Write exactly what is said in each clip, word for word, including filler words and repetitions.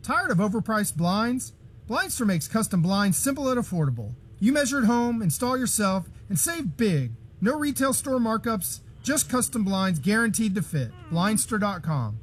Tired of overpriced blinds? Blindster makes custom blinds simple and affordable. You measure at home, install yourself, and save big. No retail store markups, just custom blinds guaranteed to fit. Blindster dot com.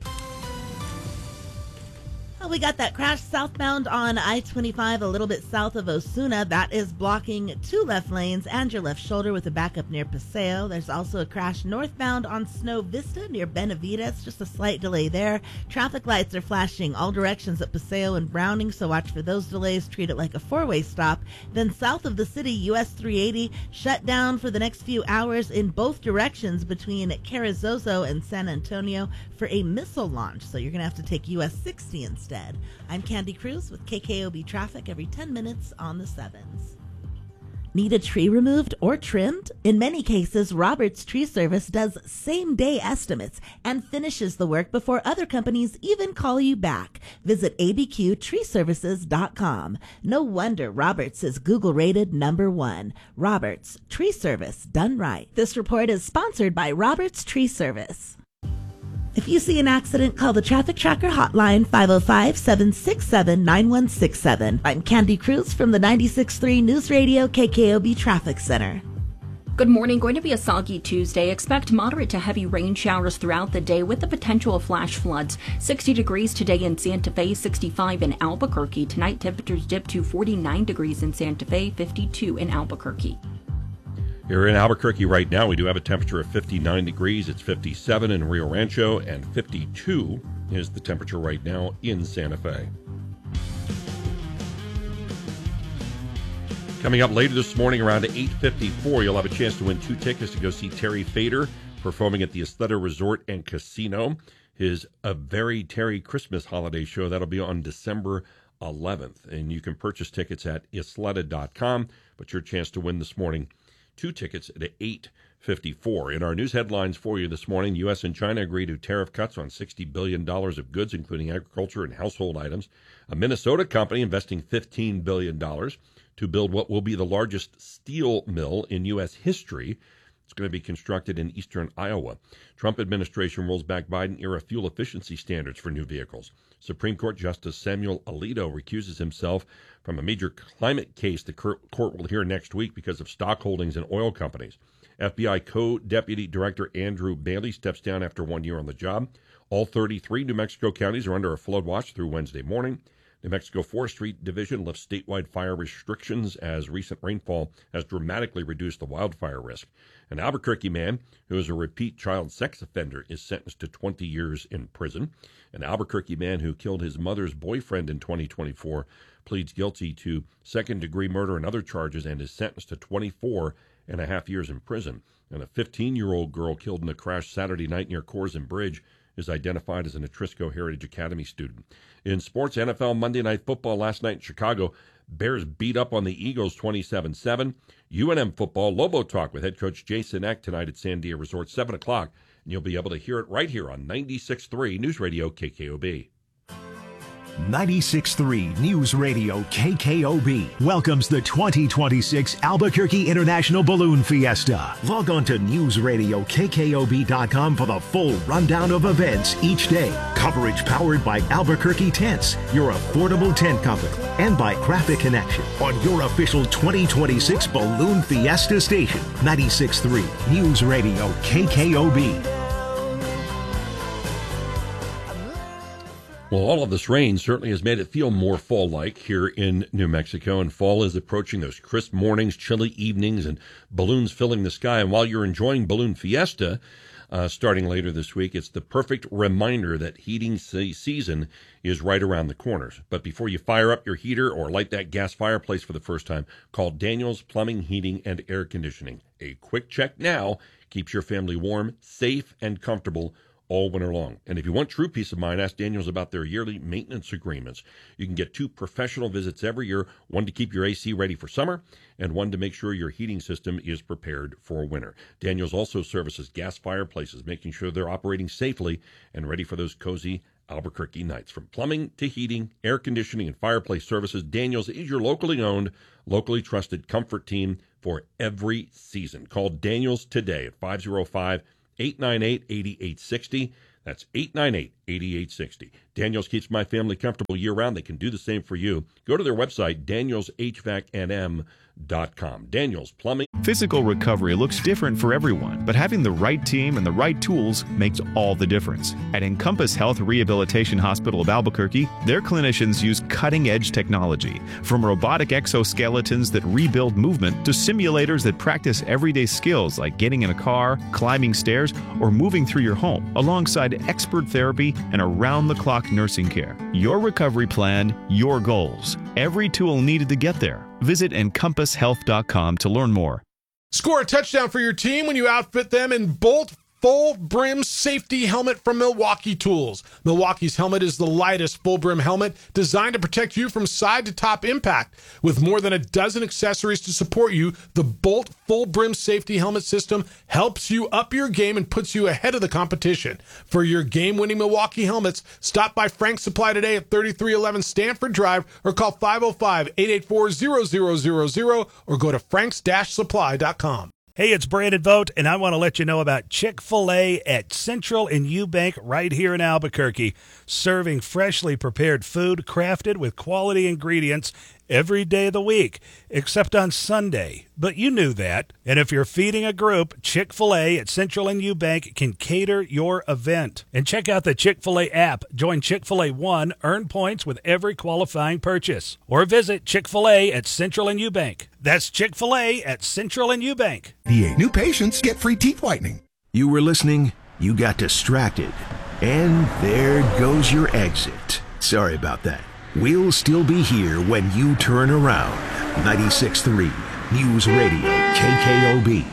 Well, we got that crash southbound on I twenty-five a little bit south of Osuna. That is blocking two left lanes and your left shoulder with a backup near Paseo. There's also a crash northbound on Snow Vista near Benavides. Just a slight delay there. Traffic lights are flashing all directions at Paseo and Browning, so watch for those delays. Treat it like a four-way stop. Then south of the city, U S three eighty shut down for the next few hours in both directions between Carrizozo and San Antonio for a missile launch. So you're going to have to take U S sixty instead. I'm Candy Cruz with K K O B Traffic every ten minutes on the sevens. Need a tree removed or trimmed? In many cases, Roberts Tree Service does same-day estimates and finishes the work before other companies even call you back. Visit A B Q tree services dot com. No wonder Roberts is Google-rated number one. Roberts Tree Service, done right. This report is sponsored by Roberts Tree Service. If you see an accident, call the Traffic Tracker hotline, five oh five, seven six seven, nine one six seven. I'm Candy Cruz from the ninety-six point three News Radio K K O B Traffic Center. Good morning. Going to be a soggy Tuesday. Expect moderate to heavy rain showers throughout the day with the potential of flash floods. sixty degrees today in Santa Fe, sixty-five in Albuquerque. Tonight, temperatures dip to forty-nine degrees in Santa Fe, fifty-two in Albuquerque. Here in Albuquerque right now, we do have a temperature of fifty-nine degrees. It's fifty-seven in Rio Rancho, and fifty-two is the temperature right now in Santa Fe. Coming up later this morning around eight fifty-four, you'll have a chance to win two tickets to go see Terry Fader performing at the Isleta Resort and Casino. His A Very Terry Christmas holiday show, that'll be on December eleventh. And you can purchase tickets at isleta dot com, but your chance to win this morning, two tickets at eight fifty-four. In our news headlines for you this morning, U S and China agree to tariff cuts on sixty billion dollars of goods, including agriculture and household items. A Minnesota company investing fifteen billion dollars to build what will be the largest steel mill in U S history. It's going to be constructed in eastern Iowa. Trump administration rolls back Biden-era fuel efficiency standards for new vehicles. Supreme Court Justice Samuel Alito recuses himself from a major climate case the court will hear next week because of stock holdings in oil companies. F B I Co-Deputy Director Andrew Bailey steps down after one year on the job. All thirty-three New Mexico counties are under a flood watch through Wednesday morning. New Mexico Forestry Division lifts statewide fire restrictions as recent rainfall has dramatically reduced the wildfire risk. An Albuquerque man who is a repeat child sex offender is sentenced to twenty years in prison. An Albuquerque man who killed his mother's boyfriend in twenty twenty-four pleads guilty to second-degree murder and other charges and is sentenced to twenty-four and a half years in prison. And a fifteen-year-old girl killed in a crash Saturday night near Corzine Bridge is identified as an Etrisco Heritage Academy student. In sports, N F L Monday Night Football last night in Chicago, Bears beat up on the Eagles twenty-seven seven. U N M football, Lobo Talk with head coach Jason Eck tonight at Sandia Resort, seven o'clock. And you'll be able to hear it right here on ninety-six point three News Radio K K O B. ninety-six point three News Radio K K O B welcomes the twenty twenty-six Albuquerque International Balloon Fiesta. Log on to news radio K K O B dot com for the full rundown of events each day. Coverage powered by Albuquerque Tents, your affordable tent company, and by Graphic Connection on your official twenty twenty-six Balloon Fiesta station. ninety-six point three News Radio K K O B. Well, all of this rain certainly has made it feel more fall-like here in New Mexico, and fall is approaching. Those crisp mornings, chilly evenings, and balloons filling the sky. And while you're enjoying Balloon Fiesta uh, starting later this week, it's the perfect reminder that heating se- season is right around the corners. But before you fire up your heater or light that gas fireplace for the first time, call Daniels Plumbing, Heating, and Air Conditioning. A quick check now keeps your family warm, safe, and comfortable all winter long. And if you want true peace of mind, ask Daniels about their yearly maintenance agreements. You can get two professional visits every year, one to keep your A C ready for summer and one to make sure your heating system is prepared for winter. Daniels also services gas fireplaces, making sure they're operating safely and ready for those cozy Albuquerque nights. From plumbing to heating, air conditioning, and fireplace services, Daniels is your locally owned, locally trusted comfort team for every season. Call Daniels today at five oh five, eight nine eight, eight eight six oh. That's eight nine eight, eighty-eight sixty. Daniels keeps my family comfortable year-round. They can do the same for you. Go to their website, daniels h v a c n m dot com. Daniels Plumbing. Physical recovery looks different for everyone, but having the right team and the right tools makes all the difference. At Encompass Health Rehabilitation Hospital of Albuquerque, their clinicians use cutting-edge technology, from robotic exoskeletons that rebuild movement to simulators that practice everyday skills like getting in a car, climbing stairs, or moving through your home, alongside expert therapy and around-the-clock nursing care. Your recovery plan, your goals. Every tool needed to get there. Visit encompass health dot com to learn more. Score a touchdown for your team when you outfit them in Bolt Full Brim Safety Helmet from Milwaukee Tools. Milwaukee's helmet is the lightest full brim helmet designed to protect you from side to top impact. With more than a dozen accessories to support you, the Bolt Full Brim Safety Helmet system helps you up your game and puts you ahead of the competition. For your game-winning Milwaukee helmets, stop by Frank's Supply today at thirty-three eleven Stanford Drive or call five oh five, eight eight four, zero zero zero zero or go to franks dash supply dot com. Hey, it's Brandon Vogt, and I want to let you know about Chick-fil-A at Central and Eubank right here in Albuquerque, serving freshly prepared food crafted with quality ingredients every day of the week, except on Sunday. But you knew that. And if you're feeding a group, Chick-fil-A at Central and Eubank can cater your event. And check out the Chick-fil-A app. Join Chick-fil-A One, earn points with every qualifying purchase. Or visit Chick-fil-A at Central and Eubank. That's Chick-fil-A at Central and Eubank. New patients get free teeth whitening. You were listening, you got distracted, and there goes your exit. Sorry about that. We'll still be here when you turn around. ninety-six point three News Radio K K O B.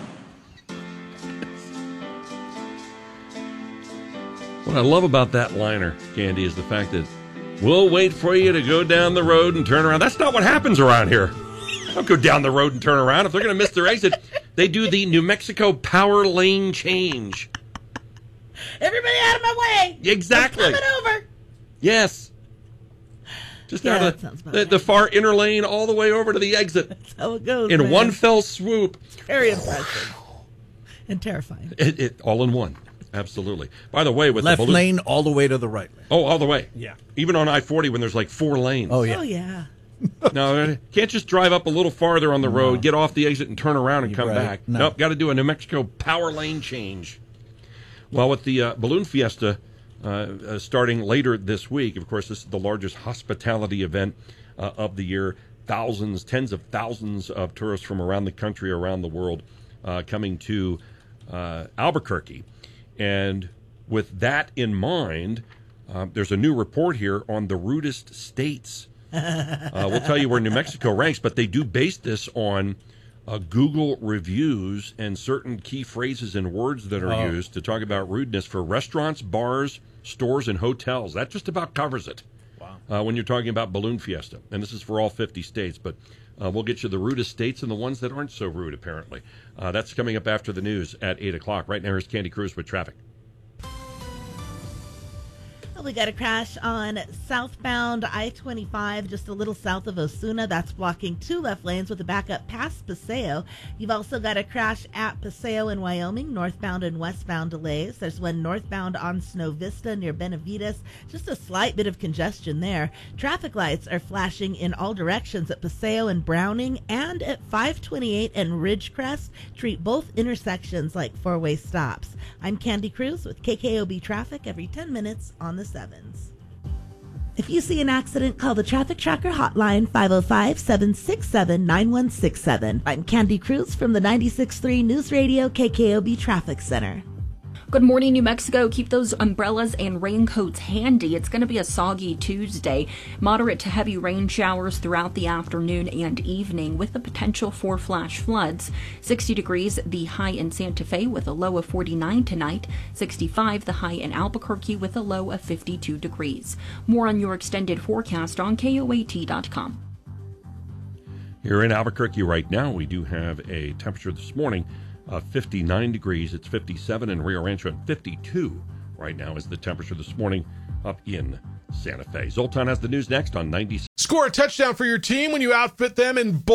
What I love about that liner, Candy, is the fact that we'll wait for you to go down the road and turn around. That's not what happens around here. Don't go down the road and turn around. If they're going to miss their exit, they do the New Mexico power lane change. Everybody out of my way. Exactly. I'm coming over. Yes. Just Yeah, out that of sounds about the, right. the far inner lane all the way over to the exit. That's how it goes. In man. one fell swoop. Very impressive. And terrifying. It, it all in one. Absolutely. By the way, with left the balloon, lane all the way to the right lane. Oh, all the way. Yeah. Even on I forty when there's like four lanes. Oh, yeah. Oh, yeah. No, can't just drive up a little farther on the road, no. get off the exit, and turn around and come right. back. No. Nope, got to do a New Mexico power lane change. Well, with the uh, Balloon Fiesta uh, uh, starting later this week, of course, this is the largest hospitality event uh, of the year. Thousands, tens of thousands of tourists from around the country, around the world, uh, coming to uh, Albuquerque. And with that in mind, uh, there's a new report here on the rudest states. Uh, we'll tell you where New Mexico ranks, but they do base this on uh, Google reviews and certain key phrases and words that are oh. used to talk about rudeness for restaurants, bars, stores, and hotels. That just about covers it. Wow. Uh, when you're talking about Balloon Fiesta. And this is for all fifty states, but uh, we'll get you the rudest states and the ones that aren't so rude, apparently. Uh, that's coming up after the news at eight o'clock. Right now, here's Candy Cruz with traffic. We got a crash on southbound I twenty-five, just a little south of Osuna. That's blocking two left lanes with a backup past Paseo. You've also got a crash at Paseo in Wyoming, northbound and westbound delays. There's one northbound on Snow Vista near Benavides. Just a slight bit of congestion there. Traffic lights are flashing in all directions at Paseo and Browning and at five twenty-eight and Ridgecrest. Treat both intersections like four-way stops. I'm Candy Cruz with K K O B Traffic every ten minutes on the sevens. If you see an accident, call the Traffic Tracker hotline five oh five, seven six seven, nine one six seven. I'm Candy Cruz from the ninety-six point three News Radio K K O B Traffic Center. Good morning, New Mexico. Keep those umbrellas and raincoats handy. It's going to be a soggy Tuesday. Moderate to heavy rain showers throughout the afternoon and evening with the potential for flash floods. sixty degrees the high in Santa Fe with a low of forty-nine tonight. sixty-five the high in Albuquerque with a low of fifty-two degrees. More on your extended forecast on K O A T dot com. Here in Albuquerque right now, we do have a temperature this morning of fifty-nine degrees. It's fifty-seven in Rio Rancho and fifty-two right now is the temperature this morning up in Santa Fe. Zoltan has the news next on ninety. Score a touchdown for your team when you outfit them in Bolt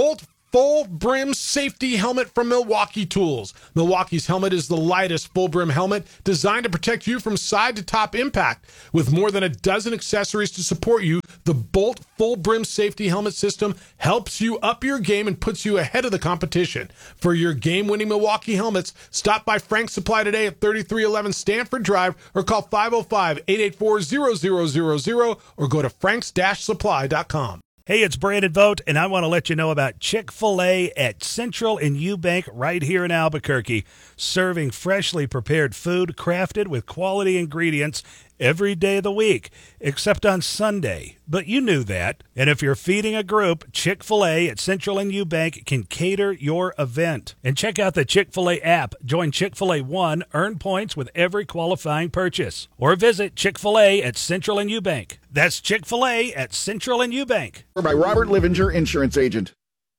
full brim safety helmet from Milwaukee Tools. Milwaukee's helmet is the lightest full brim helmet designed to protect you from side to top impact. With more than a dozen accessories to support you, the Bolt full brim safety helmet system helps you up your game and puts you ahead of the competition. For your game-winning Milwaukee helmets, stop by Frank's Supply today at thirty-three eleven Stanford Drive or call five oh five, eight eight four, zero zero zero zero or go to franks dash supply dot com. Hey, it's Brandon Vogt, and I want to let you know about Chick-fil-A at Central and Eubank right here in Albuquerque, serving freshly prepared food crafted with quality ingredients every day of the week, except on Sunday. But you knew that. And if you're feeding a group, Chick-fil-A at Central and Eubank can cater your event. And check out the Chick-fil-A app. Join Chick-fil-A One, earn points with every qualifying purchase. Or visit Chick-fil-A at Central and Eubank. That's Chick-fil-A at Central and Eubank. By Robert Livinger, insurance agent.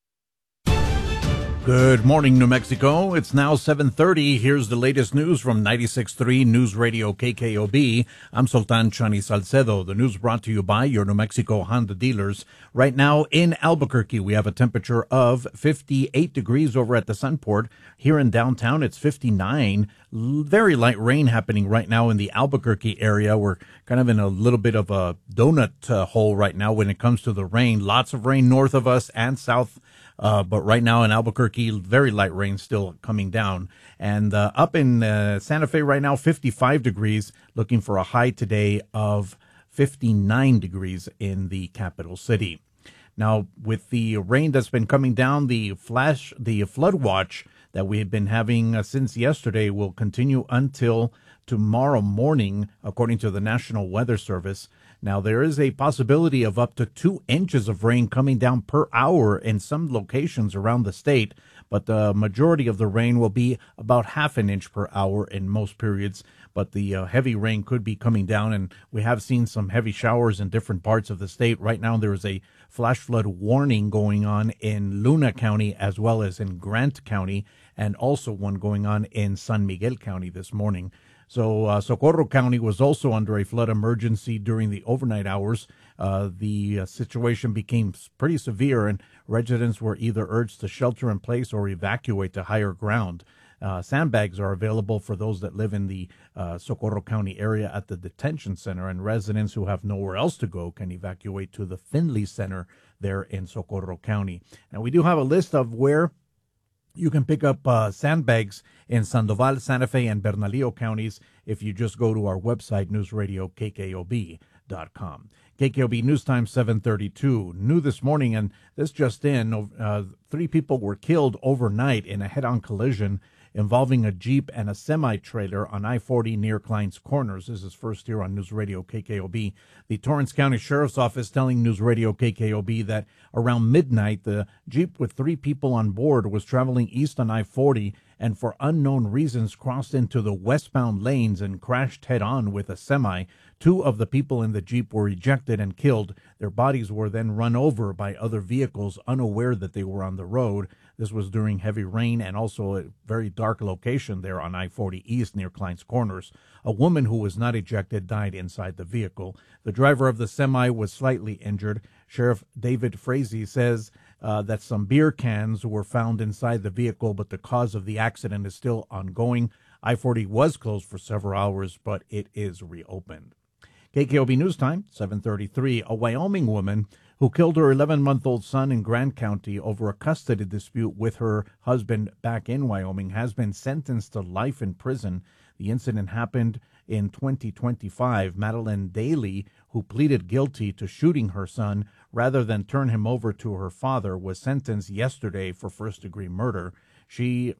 Good morning, New Mexico. It's now seven thirty. Here's the latest news from ninety-six point three News Radio K K O B. I'm Sultan Chani Salcedo. The news brought to you by your New Mexico Honda dealers. Right now in Albuquerque, we have a temperature of fifty-eight degrees over at the Sunport. Here in downtown, it's fifty-nine. Very light rain happening right now in the Albuquerque area. We're kind of in a little bit of a donut uh, hole right now when it comes to the rain. Lots of rain north of us and south. Uh, but right now in Albuquerque, very light rain still coming down. And uh, up in uh, Santa Fe right now, fifty-five degrees, looking for a high today of fifty-nine degrees in the capital city. Now, with the rain that's been coming down, the flash, the flood watch that we have been having uh, since yesterday will continue until tomorrow morning, according to the National Weather Service. Now, there is a possibility of up to two inches of rain coming down per hour in some locations around the state, but the majority of the rain will be about half an inch per hour in most periods. But the uh, heavy rain could be coming down, and we have seen some heavy showers in different parts of the state. Right now, there is a flash flood warning going on in Luna County as well as in Grant County, and also one going on in San Miguel County this morning. So uh, Socorro County was also under a flood emergency during the overnight hours. Uh, the uh, situation became pretty severe, and residents were either urged to shelter in place or evacuate to higher ground. Uh, sandbags are available for those that live in the uh, Socorro County area at the detention center, and residents who have nowhere else to go can evacuate to the Finley Center there in Socorro County. Now, we do have a list of where you can pick up uh, sandbags in Sandoval, Santa Fe, and Bernalillo counties if you just go to our website, news radio k k o b dot com. K K O B News Time seven thirty-two. New this morning, and this just in, uh, three people were killed overnight in a head-on collision involving a Jeep and a semi-trailer on I forty near Klein's Corners. This is first here on News Radio K K O B. The Torrance County Sheriff's Office telling News Radio K K O B that around midnight, the Jeep with three people on board was traveling east on I forty and for unknown reasons crossed into the westbound lanes and crashed head-on with a semi. Two of the people in the Jeep were ejected and killed. Their bodies were then run over by other vehicles, unaware that they were on the road. This was during heavy rain and also a very dark location there on I forty East near Klein's Corners. A woman who was not ejected died inside the vehicle. The driver of the semi was slightly injured. Sheriff David Frazee says uh, that some beer cans were found inside the vehicle, but the cause of the accident is still ongoing. I forty was closed for several hours, but it is reopened. K K O B News Time, seven thirty-three. A Wyoming woman who killed her eleven-month-old son in Grant County over a custody dispute with her husband back in Wyoming has been sentenced to life in prison. The incident happened in twenty twenty-five. Madeline Daly, who pleaded guilty to shooting her son rather than turn him over to her father, was sentenced yesterday for first-degree murder. She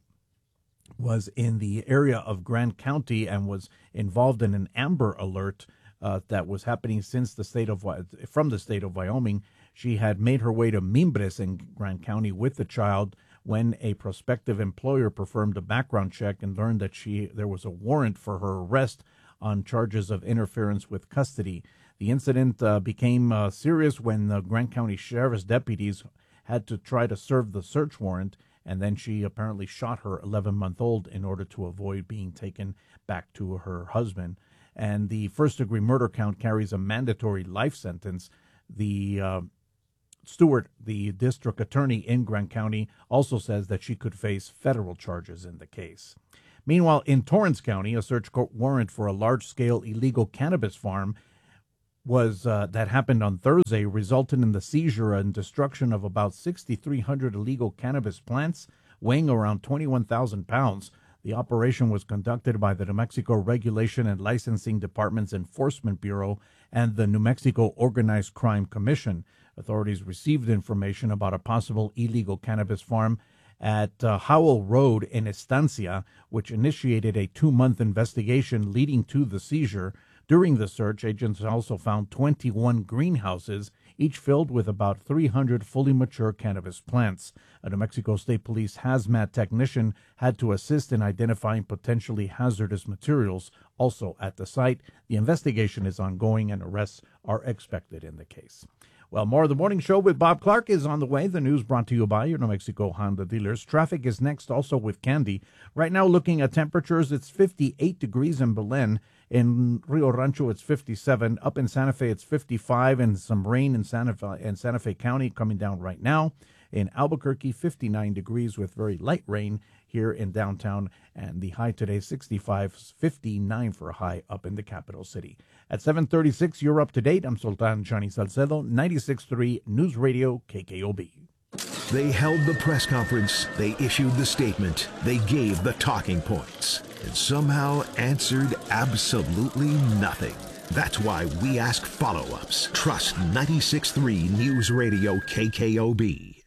was in the area of Grant County and was involved in an Amber Alert Uh, that was happening since the state of from the state of Wyoming. She had made her way to Mimbres in Grant County with the child when a prospective employer performed a background check and learned that she there was a warrant for her arrest on charges of interference with custody. The incident uh, became uh, serious when the Grant County Sheriff's deputies had to try to serve the search warrant, and then she apparently shot her eleven-month-old in order to avoid being taken back to her husband. And the first-degree murder count carries a mandatory life sentence. The uh, Stewart, the district attorney in Grant County, also says that she could face federal charges in the case. Meanwhile, in Torrance County, a search court warrant for a large-scale illegal cannabis farm was uh, that happened on Thursday resulted in the seizure and destruction of about six thousand three hundred illegal cannabis plants weighing around twenty-one thousand pounds. The operation was conducted by the New Mexico Regulation and Licensing Department's Enforcement Bureau and the New Mexico Organized Crime Commission. Authorities received information about a possible illegal cannabis farm at uh, Howell Road in Estancia, which initiated a two-month investigation leading to the seizure. During the search, agents also found twenty-one greenhouses, each filled with about three hundred fully mature cannabis plants. A New Mexico State Police hazmat technician had to assist in identifying potentially hazardous materials also at the site. The investigation is ongoing and arrests are expected in the case. Well, more of the morning show with Bob Clark is on the way. The news brought to you by your New Mexico Honda dealers. Traffic is next also with Candy. Right now, looking at temperatures, it's fifty-eight degrees in Belen. In Rio Rancho, it's fifty-seven. Up in Santa Fe, it's fifty-five, and some rain in Santa Fe, in Santa Fe County coming down right now. In Albuquerque, fifty-nine degrees with very light rain here in downtown. And the high today, sixty-five, fifty-nine for a high up in the capital city. At seven thirty-six, you're up to date. I'm Sultan Chani Salcedo, ninety-six point three News Radio K K O B. They held the press conference, they issued the statement, they gave the talking points, and somehow answered absolutely nothing. That's why we ask follow-ups. Trust ninety-six point three News Radio K K O B.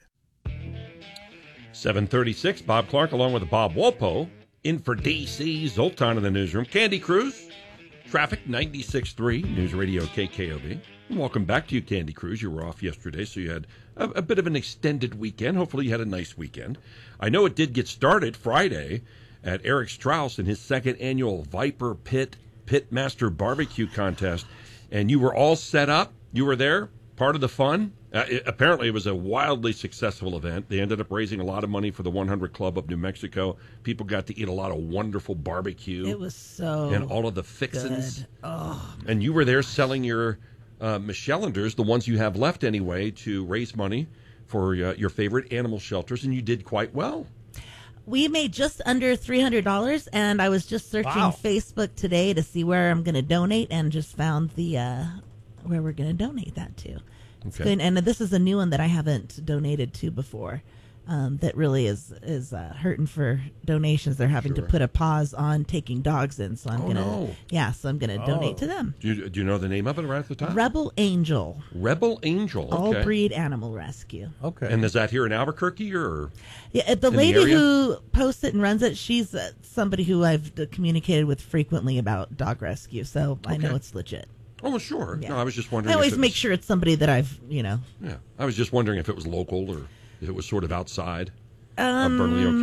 seven thirty-six, Bob Clark along with Bob Walpo in for D C. Zoltan in the newsroom. Candy Cruz, traffic ninety-six point three News Radio K K O B. Welcome back to you, Candy Cruz. You were off yesterday, so you had a, a bit of an extended weekend. Hopefully you had a nice weekend. I know it did get started Friday at Eric Strauss in his second annual Viper Pit Pitmaster Barbecue Contest, and you were all set up. You were there, part of the fun. Uh, it, apparently it was a wildly successful event. They ended up raising a lot of money for the one hundred Club of New Mexico. People got to eat a lot of wonderful barbecue. It was so And all of the fixins. good. Oh. And you were there selling your uh, Michelanders, the ones you have left anyway, to raise money for uh, your favorite animal shelters, and you did quite well. We made just under three hundred dollars, and I was just searching Wow. Facebook today to see where I'm going to donate, and just found the uh, where we're going to donate that to. It's Okay. good. And this is a new one that I haven't donated to before. Um, that really is is uh, hurting for donations. They're having Sure. to put a pause on taking dogs in, so I'm Oh, gonna no. yeah, so I'm gonna donate to them. Do you, do you know the name of it right at the top? Rebel Angel, Rebel Angel. all Okay. breed animal rescue. Okay. And is that here in Albuquerque or? Yeah, the In the lady area? who posts it and runs it, she's uh, somebody who I've uh, communicated with frequently about dog rescue, so I know Okay. it's legit. Oh, well, sure. Yeah. No, I was just wondering. I always if it make was, sure it's somebody that I've, you know. Yeah, I was just wondering if it was local or if it was sort of outside Um, of Bernalillo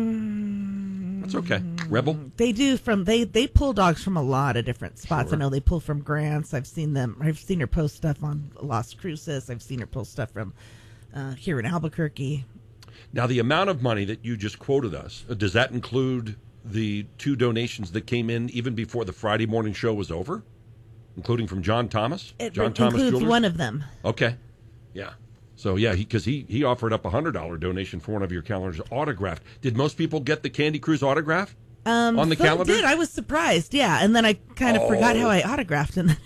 County. That's okay. Rebel. They do from they they pull dogs from a lot of different spots. Sure. I know they pull from Grants. I've seen them. I've seen her post stuff on Las Cruces. I've seen her post stuff from uh, here in Albuquerque. Now, the amount of money that you just quoted us, uh, does that include the two donations that came in even before the Friday morning show was over, including from John Thomas? It John re- Thomas includes Jewelers? one of them. Okay. Yeah. So, yeah, because he, he, he offered up a one hundred dollars donation for one of your calendars autographed. Did most people get the Candy Cruise autograph Um, on the some calendar? did. I was surprised. Yeah, and then I kind of Oh. forgot how I autographed it.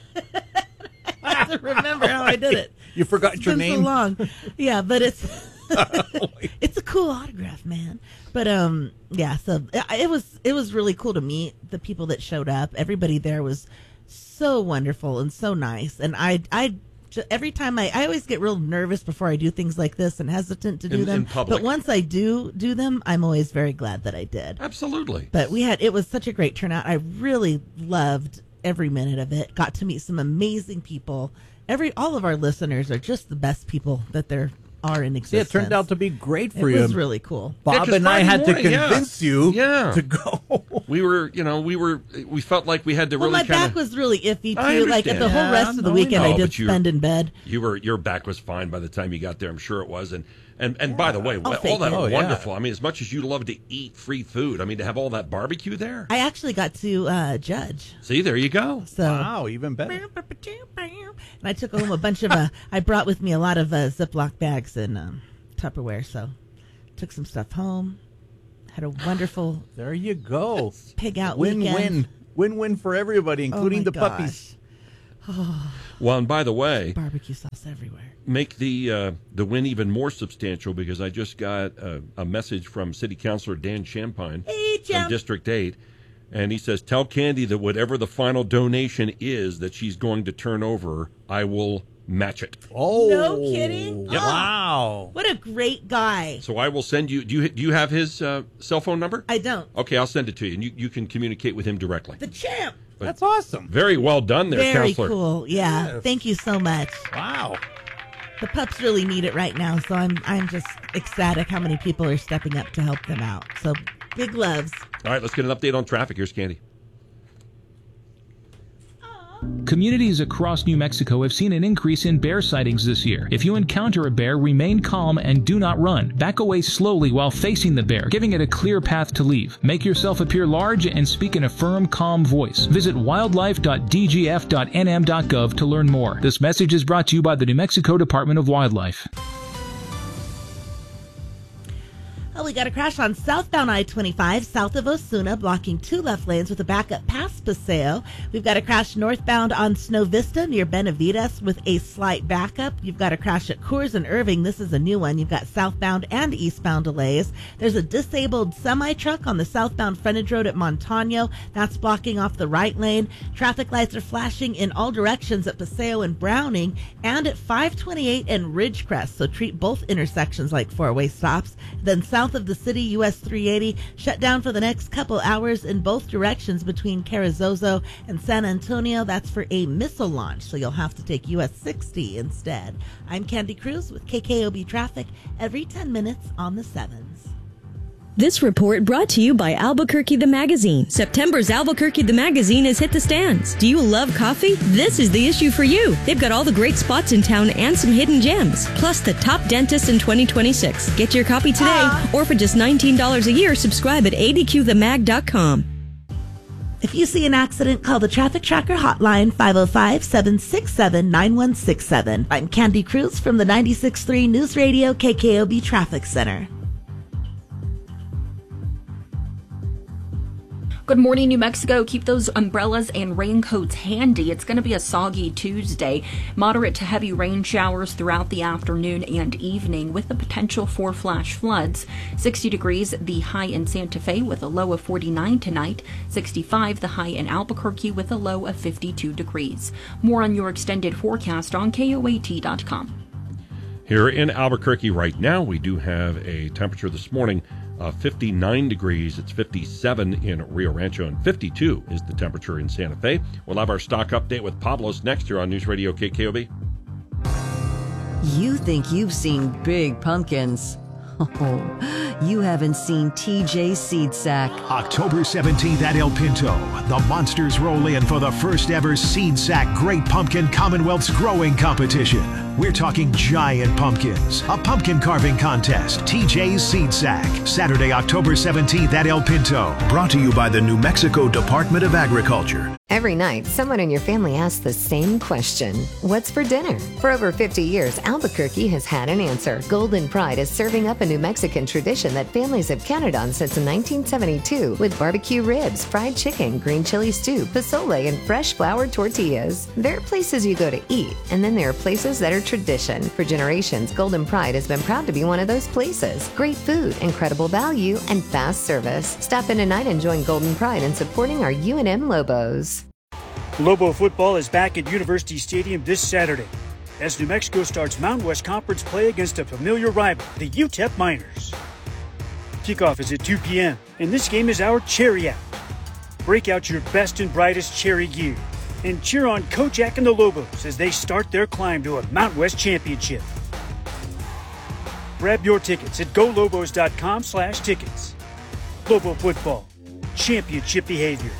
I have to remember how I did it. You forgot It's your been name? so long. Yeah, but it's it's a cool autograph, man. But um, yeah. So it was it was really cool to meet the people that showed up. Everybody there was so wonderful and so nice. And I I every time I I always get real nervous before I do things like this and hesitant to do In- them. in public. But once I do do them, I'm always very glad that I did. Absolutely. But we had it was such a great turnout. I really loved every minute of it. Got to meet some amazing people. Every all of our listeners are just the best people that there are in Yeah, existence. it turned out to be great for It you. was really cool. Bob Yeah, 'cause and I Friday had morning, to yeah. convince you Yeah. to go. We were, you know, we were, we felt like we had to Well, really my kind back of. was really iffy I too. Like understand. the whole Yeah, rest of the no, we weekend, know. I did But you- spend in bed. You were, your back was fine by the time you got there. I'm sure it was, and And and by the way, I'll all take that it. Oh, yeah. wonderful. I mean, as much as you love to eat free food, I mean, to have all that barbecue there. I actually got to uh, judge. See, there you go. So Wow, even better. and I took home a bunch of. Uh, I brought with me a lot of uh, Ziploc bags and um, Tupperware, so took some stuff home. Had a wonderful There you go. pig out Win-win. weekend. Win-win for everybody, including my the gosh. puppies. Well, and by the way, Barbecue sauce everywhere. make the uh, the win even more substantial because I just got a, a message from City Councilor Dan Champagne Hey, from Jim. District eight, and he says, "Tell Candy that whatever the final donation is that she's going to turn over, I will match it." Oh. No kidding? Yep. Oh, Wow. what a great guy. So I will send you. Do you do you have his uh, cell phone number? I don't. Okay, I'll send it to you, and you, you can communicate with him directly. The champ. That's awesome. Very well done there, Very Counselor. cool. Yeah. Yes. Thank you so much. Wow. The pups really need it right now, so I'm I'm just ecstatic how many people are stepping up to help them out. So big loves. All right, let's get an update on traffic. Here's Candy. Communities across New Mexico have seen an increase in bear sightings this year. If you encounter a bear, remain calm and do not run. Back away slowly while facing the bear, giving it a clear path to leave. Make yourself appear large and speak in a firm, calm voice. Visit wildlife dot d g f dot n m dot gov to learn more. This message is brought to you by the New Mexico Department of Wildlife. Oh, we got a crash on southbound I twenty-five south of Osuna, blocking two left lanes with a backup past Paseo. We've got a crash northbound on Snow Vista near Benavides with a slight backup. You've got a crash at Coors and Irving. This is a new one. You've got southbound and eastbound delays. There's a disabled semi-truck on the southbound frontage road at Montano. That's blocking off the right lane. Traffic lights are flashing in all directions at Paseo and Browning and at five twenty-eight and Ridgecrest. So treat both intersections like four-way stops. Then south of the city, U S three eighty shut down for the next couple hours in both directions between Carrizozo and San Antonio. That's for a missile launch, so you'll have to take U S sixty instead. I'm Candy Cruz with K K O B Traffic every ten minutes on the sevens. This report brought to you by Albuquerque the Magazine. September's Albuquerque the Magazine has hit the stands. Do you love coffee? This is the issue for you. They've got all the great spots in town and some hidden gems, plus the top dentists in twenty twenty-six. Get your copy today, uh. or for just nineteen dollars a year, subscribe at a d q the mag dot com. If you see an accident, call the Traffic Tracker hotline, five oh five, seven six seven, nine one six seven. I'm Candy Cruz from the ninety-six point three News Radio K K O B Traffic Center. Good morning, New Mexico. Keep those umbrellas and raincoats handy. It's going to be a soggy Tuesday. Moderate to heavy rain showers throughout the afternoon and evening with the potential for flash floods. sixty degrees the high in Santa Fe with a low of forty-nine tonight. sixty-five the high in Albuquerque with a low of fifty-two degrees. More on your extended forecast on K O A T dot com. Here in Albuquerque right now, we do have a temperature this morning of fifty-nine degrees. It's fifty-seven in Rio Rancho, and fifty-two is the temperature in Santa Fe. We'll have our stock update with Pablos next year on News Radio K K O B. You think you've seen big pumpkins. Oh, you haven't seen T J Seed Sack. October seventeenth at El Pinto, the Monsters roll in for the first ever Seed Sack Great Pumpkin Commonwealth's Growing Competition. We're talking giant pumpkins, a pumpkin carving contest, T J's Seed Sack, Saturday, October seventeenth at El Pinto. Brought to you by the New Mexico Department of Agriculture. Every night, someone in your family asks the same question. What's for dinner? For over fifty years, Albuquerque has had an answer. Golden Pride is serving up a New Mexican tradition that families have counted on since nineteen seventy-two with barbecue ribs, fried chicken, green chili stew, pozole, and fresh floured tortillas. There are places you go to eat, and then there are places that are tradition. For generations, Golden Pride has been proud to be one of those places. Great food, incredible value, and fast service. Stop in tonight and join Golden Pride in supporting our U N M Lobos. Lobo football is back at University Stadium this Saturday as New Mexico starts Mountain West Conference play against a familiar rival, the U T E P Miners. Kickoff is at two p.m., and this game is our Cherry Out. Break out your best and brightest cherry gear and cheer on Kojak and the Lobos as they start their climb to a Mountain West championship. Grab your tickets at golobos.com slash tickets. Lobo football, championship behavior.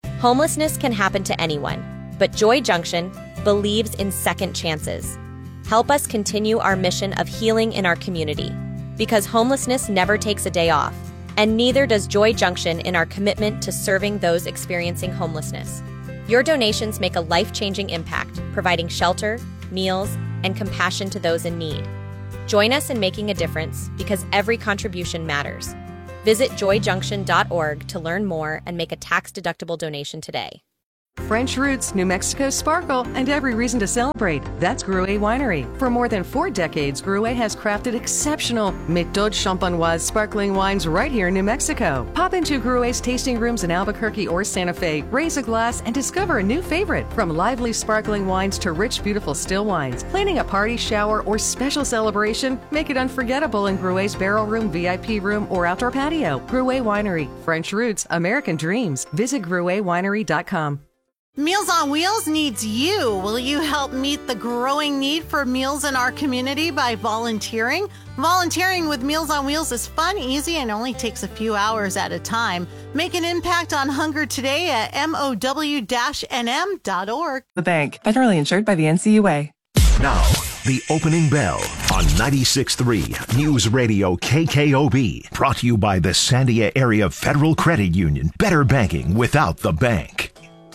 Homelessness can happen to anyone, but Joy Junction believes in second chances. Help us continue our mission of healing in our community, because homelessness never takes a day off, and neither does Joy Junction in our commitment to serving those experiencing homelessness. Your donations make a life-changing impact, providing shelter, meals, and compassion to those in need. Join us in making a difference, because every contribution matters. Visit joy junction dot org to learn more and make a tax-deductible donation today. French roots, New Mexico sparkle, and every reason to celebrate. That's Gruet Winery. For more than four decades, Gruet has crafted exceptional Méthode Champenoise sparkling wines right here in New Mexico. Pop into Gruet's tasting rooms in Albuquerque or Santa Fe, raise a glass, and discover a new favorite. From lively sparkling wines to rich, beautiful still wines. Planning a party, shower, or special celebration? Make it unforgettable in Gruet's barrel room, V I P room, or outdoor patio. Gruet Winery. French roots, American dreams. Visit gruet winery dot com. Meals on Wheels needs you. Will you help meet the growing need for meals in our community by volunteering? Volunteering with Meals on Wheels is fun, easy, and only takes a few hours at a time. Make an impact on hunger today at M O W N M dot org. The bank, federally insured by the N C U A. Now, the opening bell on ninety-six point three News Radio K K O B. Brought to you by the Sandia Area Federal Credit Union. Better banking without the bank.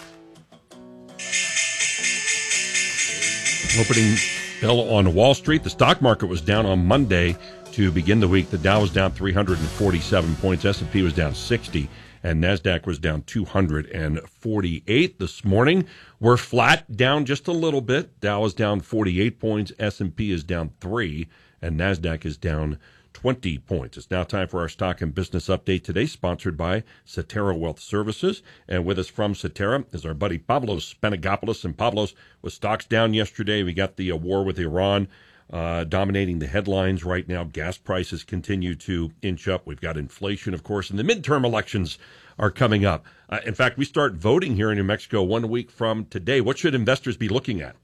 Opening bell on Wall Street. The stock market was down on Monday to begin the week. The Dow was down three hundred forty-seven points. S and P was down sixty, and NASDAQ was down two hundred forty-eight. This morning, we're flat, down just a little bit. Dow is down forty-eight points. S and P is down three, and NASDAQ is down twenty points. It's now time for our stock and business update today, sponsored by Cetera Wealth Services. And with us from Cetera is our buddy Pavlos Spanagopoulos. And Pavlos, with stocks down yesterday, we got the uh, war with Iran uh, dominating the headlines right now. Gas prices continue to inch up. We've got inflation, of course, and the midterm elections are coming up. Uh, in fact, we start voting here in New Mexico one week from today. What should investors be looking at?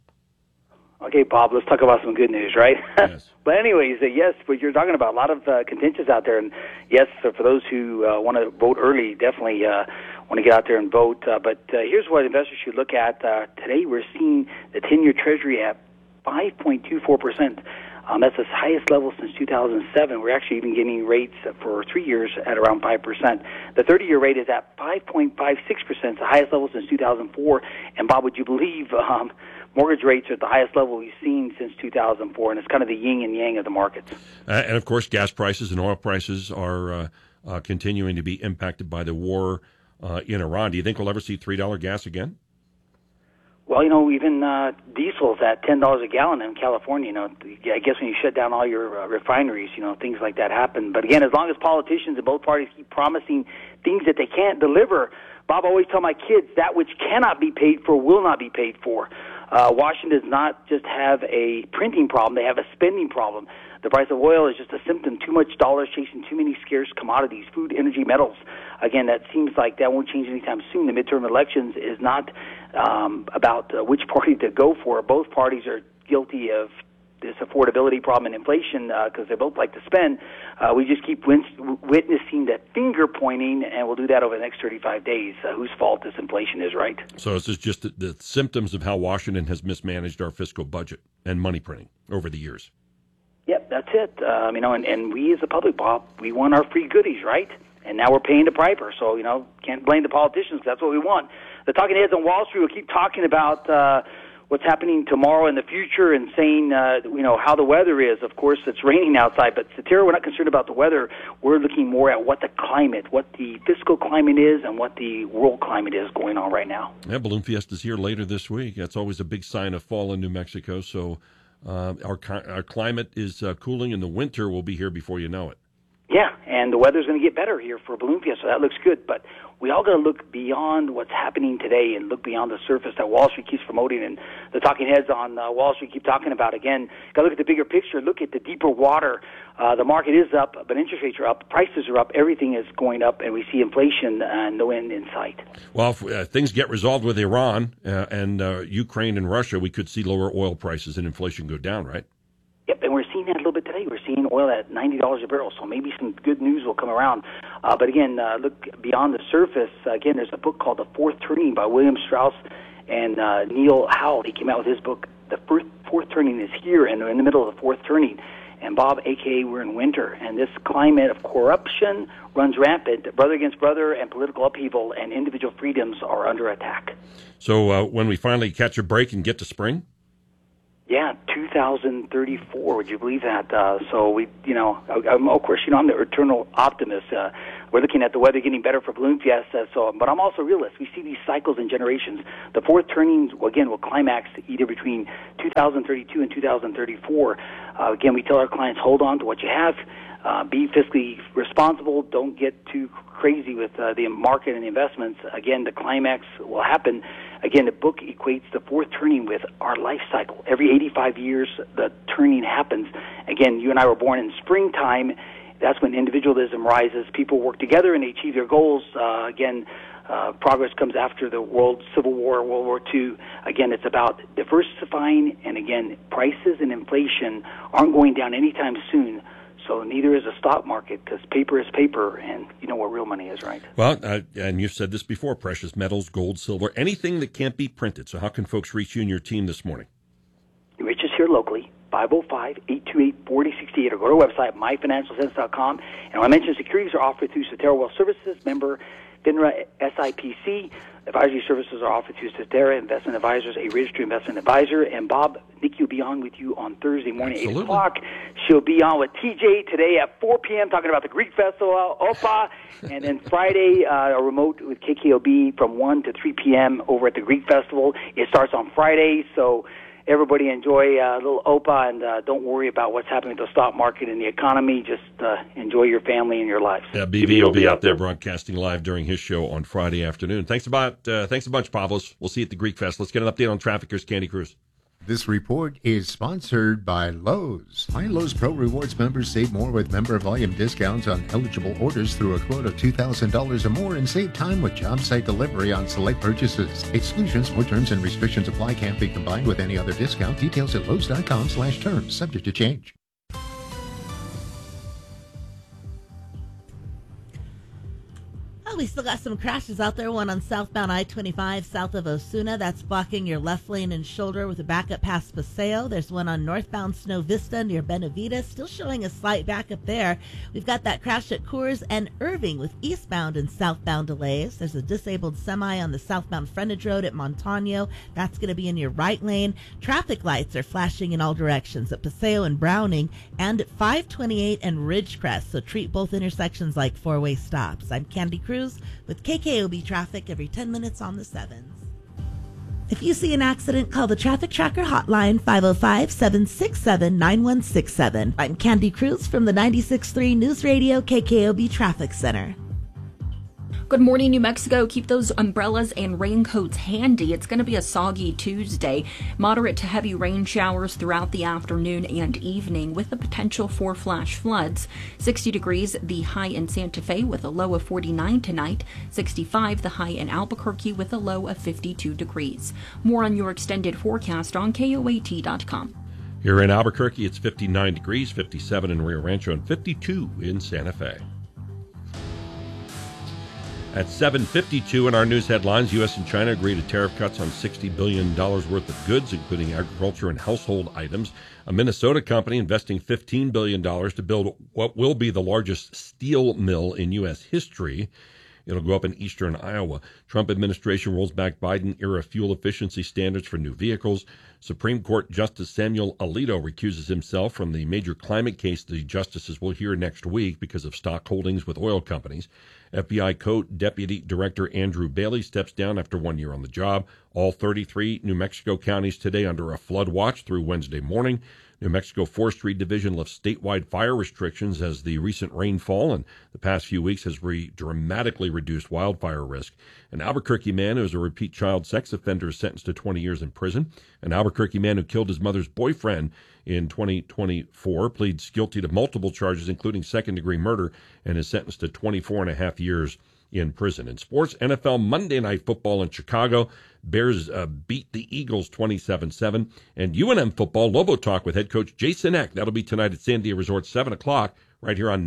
Okay, Bob, let's talk about some good news, right? Yes. But anyways, uh, yes, what you're talking about, a lot of uh, contentious out there. And yes, so for those who uh, want to vote early, definitely uh, want to get out there and vote. Uh, but uh, here's what investors should look at. Uh, today we're seeing the ten-year Treasury at five point two four percent. Um, that's the highest level since two thousand seven. We're actually even getting rates for three years at around five percent. The thirty-year rate is at five point five six percent, the highest level since two thousand four. And, Bob, would you believe um, mortgage rates are at the highest level we've seen since two thousand four, and it's kind of the yin and yang of the markets. Uh, and, of course, gas prices and oil prices are uh, uh, continuing to be impacted by the war uh, in Iran. Do you think we'll ever see three dollars gas again? Well, you know, even uh, diesel's at ten dollars a gallon in California. You know, I guess when you shut down all your uh, refineries, you know, things like that happen. But again, as long as politicians in both parties keep promising things that they can't deliver, Bob, I always tell my kids, that which cannot be paid for will not be paid for. Uh, Washington does not just have a printing problem, they have a spending problem. The price of oil is just a symptom. Too much dollars chasing too many scarce commodities, food, energy, metals. Again, that seems like that won't change anytime soon. The midterm elections is not um, about uh, which party to go for. Both parties are guilty of this affordability problem and inflation because uh, they both like to spend. Uh, we just keep win- witnessing that finger pointing, and we'll do that over the next thirty-five days. Uh, whose fault this inflation is, right? So this is just the, the symptoms of how Washington has mismanaged our fiscal budget and money printing over the years. Yep, that's it. Um, you know, and, and we as the public, Bob, we want our free goodies, right? And now we're paying the piper. So, you know, can't blame the politicians. That's what we want. The talking heads on Wall Street will keep talking about uh, what's happening tomorrow in the future and saying, uh, you know, how the weather is. Of course, it's raining outside, but Cetera, we're not concerned about the weather. We're looking more at what the climate, what the fiscal climate is and what the world climate is going on right now. Yeah, Balloon Fiesta's here later this week. That's always a big sign of fall in New Mexico. So uh, our, our climate is uh, cooling, and the winter will be here before you know it. Yeah, and the weather's going to get better here for Balloon Fiesta, so that looks good. But we all got to look beyond what's happening today and look beyond the surface that Wall Street keeps promoting, and the talking heads on uh, Wall Street keep talking about. Again, got to look at the bigger picture. Look at the deeper water. Uh, the market is up, but interest rates are up. Prices are up. Everything is going up, and we see inflation and no end in sight. Well, if uh, things get resolved with Iran uh, and uh, Ukraine and Russia, we could see lower oil prices and inflation go down, right? Yep, and we're seeing that a little bit today. We're seeing oil at ninety dollars a barrel, so maybe some good news will come around. Uh, but again, uh, look beyond the surface. Uh, again, there's a book called The Fourth Turning by William Strauss and uh, Neil Howell. He came out with his book, The Fourth fourth turning is here, and we're in the middle of the fourth turning. And Bob, a k a we're in winter, and this climate of corruption runs rampant. Brother against brother and political upheaval and individual freedoms are under attack. So uh, when we finally catch a break and get to spring? Yeah, two thousand thirty-four. Would you believe that? Uh, so we, you know, I'm, of course, you know, I'm the eternal optimist. Uh, we're looking at the weather getting better for Balloon Fiesta. So, but I'm also a realist. We see these cycles in generations. The fourth turning, again, will climax either between two thousand thirty-two and two thousand thirty-four. Uh, again, we tell our clients, hold on to what you have. Uh, be fiscally responsible. Don't get too crazy with uh, the market and the investments. Again, the climax will happen. Again, the book equates the fourth turning with our life cycle. Every eighty-five years, the turning happens. Again, you and I were born in springtime. That's when individualism rises. People work together and they achieve their goals. Uh, again, uh, progress comes after the World Civil War, World War Two. Again, it's about diversifying. And again, prices and inflation aren't going down anytime soon. So neither is a stock market, because paper is paper, and you know what real money is, right? Well, uh, and you've said this before, precious metals, gold, silver, anything that can't be printed. So how can folks reach you and your team this morning? You reach us here locally, five oh five, eight two eight, four oh six eight, or go to our website, my financial sense dot com. And when I mention securities are offered through Cetera Wealth Services, member FINRA S I P C. Advisory services are offered through Cetera Investment Advisors, a registered investment advisor. And Bob, Nikki will be on with you on Thursday morning, Absolutely. eight o'clock. She'll be on with T J today at four p.m. talking about the Greek Festival, O P A. And then Friday, uh, a remote with K K O B from one to three p.m. over at the Greek Festival. It starts on Friday, so everybody enjoy uh, a little O P A, and uh, don't worry about what's happening with the stock market and the economy. Just uh, enjoy your family and your lives. Yeah, B B will be out there broadcasting live during his show on Friday afternoon. Thanks about uh, thanks a bunch, Pavlos. We'll see you at the Greek Fest. Let's get an update on traffic. Here's Candy Cruz. This report is sponsored by Lowe's. My Lowe's Pro Rewards members save more with member volume discounts on eligible orders through a quote of two thousand dollars or more, and save time with job site delivery on select purchases. Exclusions or terms and restrictions apply. Can't be combined with any other discount. Details at Lowe's.com slash terms. Subject to change. Oh, we still got some crashes out there. One on southbound I twenty-five south of Osuna. That's blocking your left lane and shoulder with a backup past Paseo. There's one on northbound Snow Vista near Benavides. Still showing a slight backup there. We've got that crash at Coors and Irving with eastbound and southbound delays. There's a disabled semi on the southbound frontage road at Montano. That's going to be in your right lane. Traffic lights are flashing in all directions at Paseo and Browning and at five twenty-eight and Ridgecrest. So treat both intersections like four-way stops. I'm Candy Cruz with K K O B Traffic every ten minutes on the sevens. If you see an accident, call the Traffic Tracker hotline five oh five, seven six seven, nine one six seven. I'm Candy Cruz from the ninety-six point three News Radio K K O B Traffic Center. Good morning, New Mexico. Keep those umbrellas and raincoats handy. It's going to be a soggy Tuesday. Moderate to heavy rain showers throughout the afternoon and evening with the potential for flash floods. sixty degrees the high in Santa Fe with a low of forty-nine tonight. sixty-five the high in Albuquerque with a low of fifty-two degrees. More on your extended forecast on K O A T dot com. Here in Albuquerque, it's fifty-nine degrees, fifty-seven in Rio Rancho, and fifty-two in Santa Fe. At seven fifty-two in our news headlines, U S and China agree to tariff cuts on sixty billion dollars worth of goods, including agriculture and household items. A Minnesota company investing fifteen billion dollars to build what will be the largest steel mill in U S history. It'll go up in eastern Iowa. Trump administration rolls back Biden-era fuel efficiency standards for new vehicles. Supreme Court Justice Samuel Alito recuses himself from the major climate case the justices will hear next week because of stock holdings with oil companies. F B I Co-Deputy Director Andrew Bailey steps down after one year on the job. All thirty-three New Mexico counties today under a flood watch through Wednesday morning. New Mexico Forestry Division lifts statewide fire restrictions as the recent rainfall in the past few weeks has re- dramatically reduced wildfire risk. An Albuquerque man who is a repeat child sex offender is sentenced to twenty years in prison. An Albuquerque man who killed his mother's boyfriend in twenty twenty-four pleads guilty to multiple charges, including second-degree murder, and is sentenced to twenty-four and a half years in prison. In sports, N F L Monday Night Football in Chicago. Bears uh, beat the Eagles twenty-seven seven. And U N M football, Lobo Talk with head coach Jason Eck. That'll be tonight at Sandia Resort, seven o'clock, right here on ninety.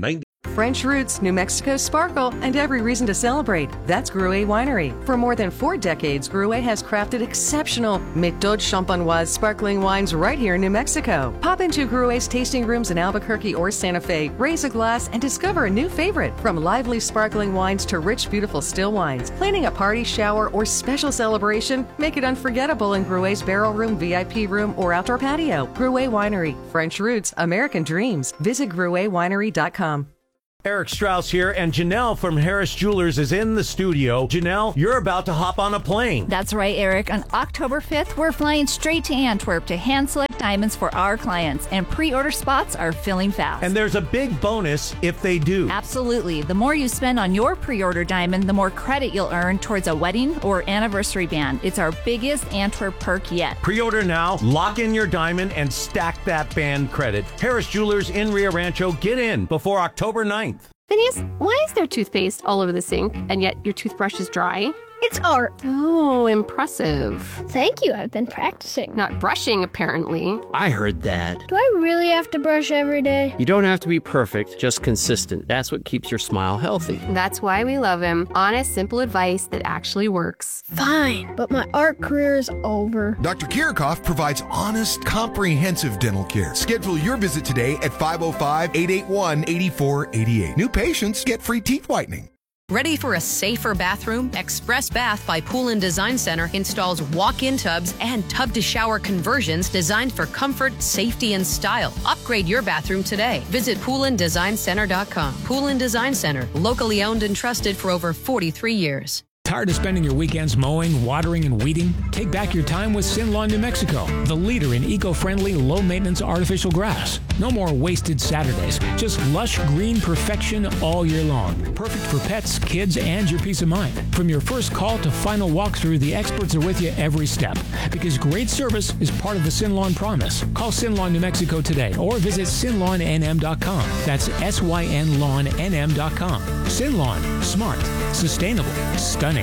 French roots, New Mexico sparkle, and every reason to celebrate. That's Gruet Winery. For more than four decades, Gruet has crafted exceptional Méthode Champenoise sparkling wines right here in New Mexico. Pop into Gruet's tasting rooms in Albuquerque or Santa Fe, raise a glass, and discover a new favorite. From lively sparkling wines to rich, beautiful still wines. Planning a party, shower, or special celebration? Make it unforgettable in Gruet's barrel room, V I P room, or outdoor patio. Gruet Winery. French roots, American dreams. Visit gruet winery dot com. Eric Strauss here, and Janelle from Harris Jewelers is in the studio. Janelle, you're about to hop on a plane. That's right, Eric. On October fifth, we're flying straight to Antwerp to hand-select diamonds for our clients, and pre-order spots are filling fast. And there's a big bonus if they do. Absolutely. The more you spend on your pre-order diamond, the more credit you'll earn towards a wedding or anniversary band. It's our biggest Antwerp perk yet. Pre-order now, lock in your diamond, and stack that band credit. Harris Jewelers in Rio Rancho. Get in before October ninth. Phineas, why is there toothpaste all over the sink, and yet your toothbrush is dry? It's art. Oh, impressive. Thank you, I've been practicing. Not brushing, apparently. I heard that. Do I really have to brush every day? You don't have to be perfect, just consistent. That's what keeps your smile healthy. That's why we love him. Honest, simple advice that actually works. Fine, but my art career is over. Doctor Kirikoff provides honest, comprehensive dental care. Schedule your visit today at five oh five, eight eight one, eight four eight eight. New patients get free teeth whitening. Ready for a safer bathroom? Express Bath by Pool and Design Center installs walk-in tubs and tub-to-shower conversions designed for comfort, safety, and style. Upgrade your bathroom today. Visit pool and design center dot com. Pool and Design Center, locally owned and trusted for over forty-three years. Tired of spending your weekends mowing, watering, and weeding? Take back your time with Sinlawn New Mexico, the leader in eco-friendly, low-maintenance artificial grass. No more wasted Saturdays, just lush green perfection all year long. Perfect for pets, kids, and your peace of mind. From your first call to final walkthrough, the experts are with you every step. Because great service is part of the Sinlawn promise. Call Sinlawn New Mexico today or visit sin lawn n m dot com. That's S Y N lawn N M dot com. Sinlawn, smart, sustainable, stunning.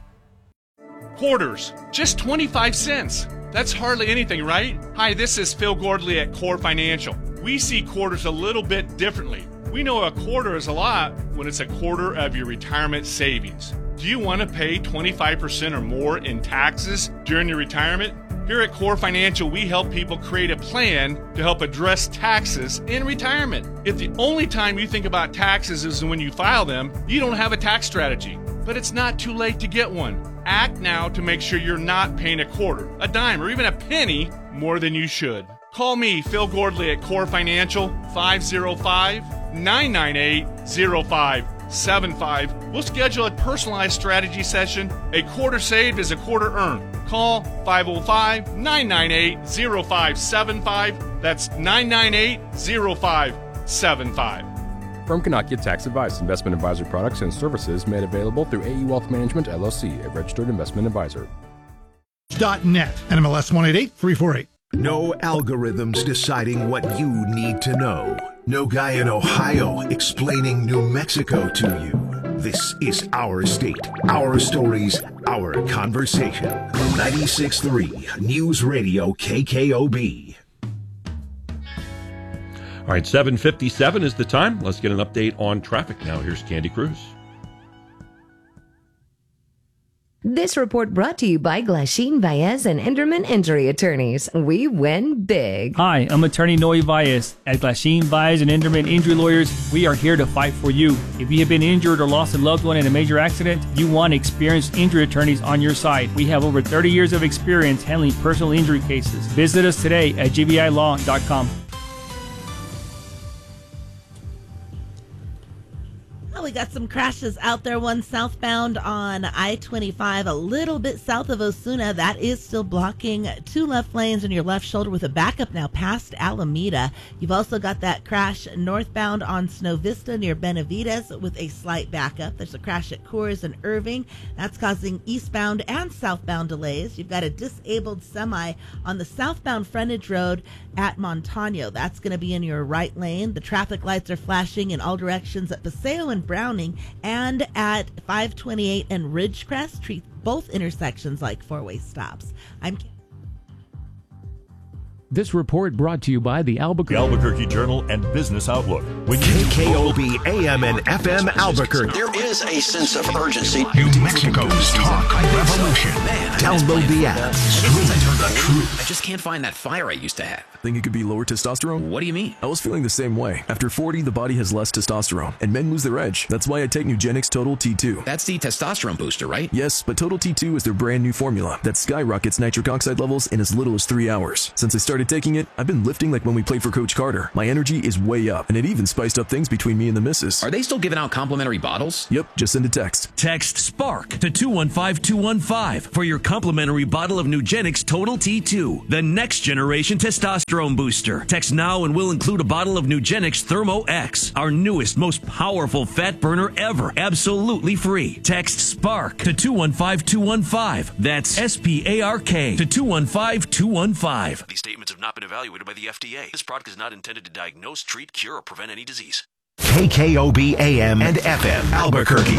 Quarters, just twenty-five cents. That's hardly anything, right? Hi, this is Phil Gordley at Core Financial. We see quarters a little bit differently. We know a quarter is a lot when it's a quarter of your retirement savings. Do you want to pay twenty-five percent or more in taxes during your retirement? Here at Core Financial, we help people create a plan to help address taxes in retirement. If the only time you think about taxes is when you file them, you don't have a tax strategy. But it's not too late to get one. Act now to make sure you're not paying a quarter, a dime, or even a penny more than you should. Call me, Phil Gordley at Core Financial, five oh five, nine nine eight, oh five seven five. We'll schedule a personalized strategy session. A quarter saved is a quarter earned. Call five oh five, nine nine eight, oh five seven five. That's nine nine eight, oh five seven five. Firm cannot give tax advice. Investment advisory products and services made available through A E Wealth Management, L L C, a registered investment advisor. .net, N M L S one eight eight three four eight. No algorithms deciding what you need to know. No guy in Ohio explaining New Mexico to you. This is our state, our stories, our conversation. ninety-six point three News Radio K K O B. All right, seven fifty-seven is the time. Let's get an update on traffic now. Here's Candy Cruz. This report brought to you by Glasheen, Baez, and Enderman Injury Attorneys. We win big. Hi, I'm attorney Noe Baez. At Glasheen, Baez, and Enderman Injury Lawyers, we are here to fight for you. If you have been injured or lost a loved one in a major accident, you want experienced injury attorneys on your side. We have over thirty years of experience handling personal injury cases. Visit us today at g b i law dot com. We got some crashes out there. One southbound on I twenty-five, a little bit south of Osuna. That is still blocking two left lanes on your left shoulder with a backup now past Alameda. You've also got that crash northbound on Snow Vista near Benavides with a slight backup. There's a crash at Coors and Irving. That's causing eastbound and southbound delays. You've got a disabled semi on the southbound frontage road at Montano. That's going to be in your right lane. The traffic lights are flashing in all directions at Paseo and Browning and at five twenty-eight and Ridgecrest. Treat both intersections like four-way stops. I'm This report brought to you by the Albuquerque, the Albuquerque Journal and Business Outlook. When K K O B A M and F M Albuquerque. There is a sense of urgency. New Mexico's talk revolution. Man, Download the app. Stream the truth. I just can't find that fire I used to have. Think it could be lower testosterone? What do you mean? I was feeling the same way. After forty, the body has less testosterone, and men lose their edge. That's why I take Nugenix Total T two. That's the testosterone booster, right? Yes, but Total T two is their brand new formula that skyrockets nitric oxide levels in as little as three hours. Since I started taking it, I've been lifting like when we played for Coach Carter. My energy is way up, and it even spiced up things between me and the missus. Are they still giving out complimentary bottles? Yep, just send a text. Text SPARK to two one five two one five for your complimentary bottle of Nugenix Total T two, the next generation testosterone booster. Text now and we'll include a bottle of Nugenix Thermo X, our newest, most powerful fat burner ever, absolutely free. Text SPARK to two one five two one five. That's S P A R K to two one five two one five. These statements have not been evaluated by the F D A. This product is not intended to diagnose, treat, cure, or prevent any disease. K K O B A M and F M Albuquerque.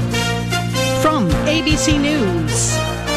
From A B C News,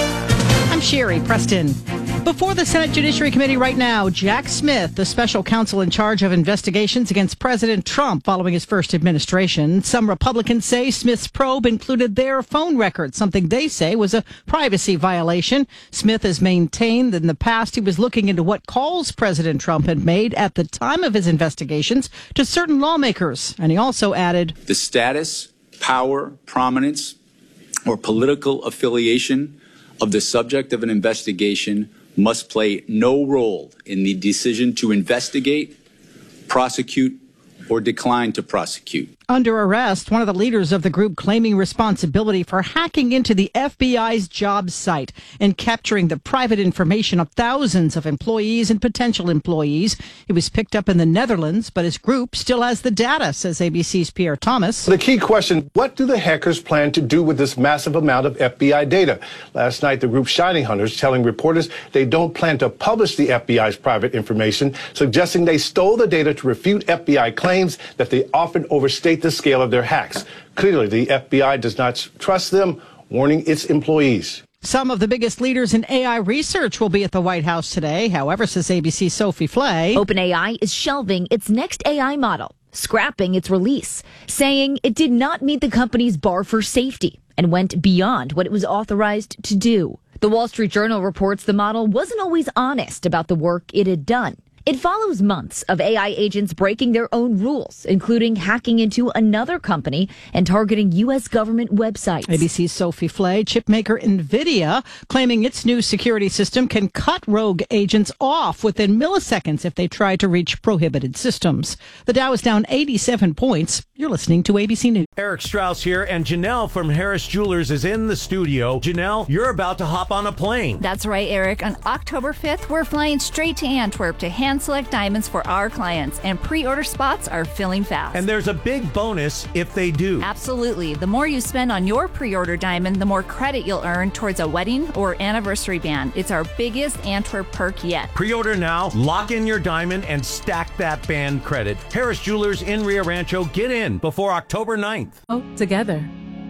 I'm Sherry Preston. Before the Senate Judiciary Committee right now, Jack Smith, the special counsel in charge of investigations against President Trump following his first administration. Some Republicans say Smith's probe included their phone records, something they say was a privacy violation. Smith has maintained that in the past he was looking into what calls President Trump had made at the time of his investigations to certain lawmakers. And he also added, the status, power, prominence, or political affiliation of the subject of an investigation must play no role in the decision to investigate, prosecute, or decline to prosecute. Under arrest, one of the leaders of the group claiming responsibility for hacking into the F B I's job site and capturing the private information of thousands of employees and potential employees. He was picked up in the Netherlands, but his group still has the data, says A B C's Pierre Thomas. The key question, what do the hackers plan to do with this massive amount of F B I data? Last night, the group Shining Hunters telling reporters they don't plan to publish the F B I's private information, suggesting they stole the data to refute F B I claims that they often overstate the scale of their hacks. Clearly, the F B I does not trust them, warning its employees. Some of the biggest leaders in A I research will be at the White House today. However, says A B C's Sophie Flay, OpenAI is shelving its next A I model, scrapping its release, saying it did not meet the company's bar for safety and went beyond what it was authorized to do. The Wall Street Journal reports the model wasn't always honest about the work it had done. It follows months of A I agents breaking their own rules, including hacking into another company and targeting U S government websites. A B C's Sophie Flay, chipmaker NVIDIA, claiming its new security system can cut rogue agents off within milliseconds if they try to reach prohibited systems. The Dow is down eighty-seven points. You're listening to A B C News. Eric Strauss here, and Janelle from Harris Jewelers is in the studio. Janelle, you're about to hop on a plane. That's right, Eric. On October fifth, we're flying straight to Antwerp to hand select diamonds for our clients, and pre-order spots are filling fast. And there's a big bonus if they do. Absolutely. The more you spend on your pre-order diamond, the more credit you'll earn towards a wedding or anniversary band. It's our biggest Antwerp perk yet. Pre-order now, lock in your diamond, and stack that band credit. Harris Jewelers in Rio Rancho. Get in before October ninth. Oh, together.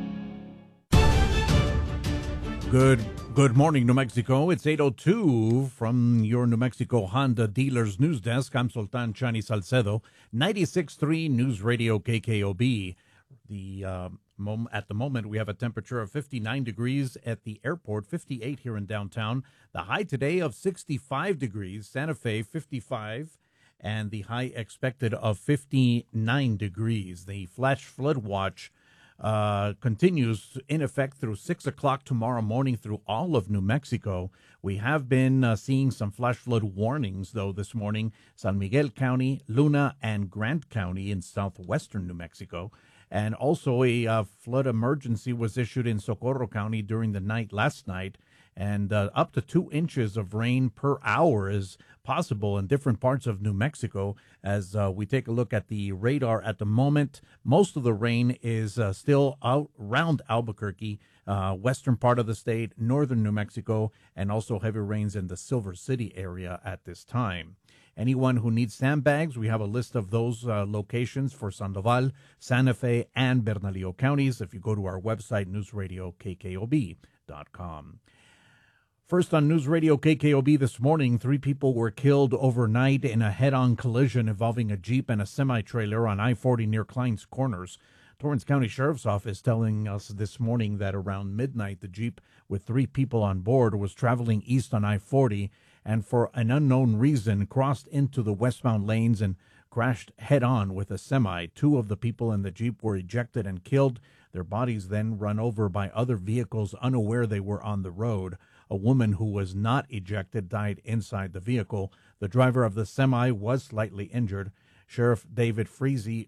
Good Good morning, New Mexico. It's eight oh two from your New Mexico Honda Dealers News Desk. I'm Sultan Chani Salcedo, ninety-six point three News Radio K K O B. The uh, mom- At the moment, we have a temperature of fifty-nine degrees at the airport, fifty-eight here in downtown. The high today of sixty-five degrees, Santa Fe fifty-five, and the high expected of fifty-nine degrees. The flash flood watch Uh, continues in effect through six o'clock tomorrow morning through all of New Mexico. We have been uh, seeing some flash flood warnings, though, this morning. San Miguel County, Luna, and Grant County in southwestern New Mexico. And also a uh, flood emergency was issued in Socorro County during the night last night. And uh, up to two inches of rain per hour is possible in different parts of New Mexico. As uh, we take a look at the radar at the moment, most of the rain is uh, still out around Albuquerque, uh, western part of the state, northern New Mexico, and also heavy rains in the Silver City area at this time. Anyone who needs sandbags, we have a list of those uh, locations for Sandoval, Santa Fe, and Bernalillo counties if you go to our website, news radio K K O B dot com. First on News Radio K K O B this morning, three people were killed overnight in a head-on collision involving a Jeep and a semi-trailer on I forty near Klein's Corners. Torrance County Sheriff's Office telling us this morning that around midnight, the Jeep with three people on board was traveling east on I forty and for an unknown reason crossed into the westbound lanes and crashed head-on with a semi. Two of the people in the Jeep were ejected and killed. Their bodies then run over by other vehicles unaware they were on the road. A woman who was not ejected died inside the vehicle. The driver of the semi was slightly injured. Sheriff David Frazee